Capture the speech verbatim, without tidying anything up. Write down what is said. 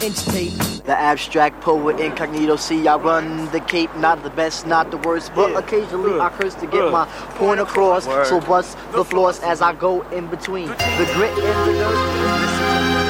inch tape. The abstract poet incognito, see I run the cape, not the best, not the worst, but Yeah. occasionally Uh. I curse to get Uh. my point across, Word. so bust the floors as I go in between the grit and the dirt.